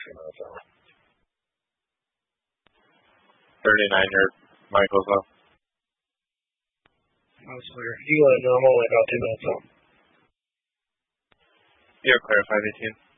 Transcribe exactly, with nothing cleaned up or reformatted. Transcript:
two minutes out. thirty-nine, your Michael's up. That's clear. You let him know I'm only about two minutes out. You're clear, five eighteen.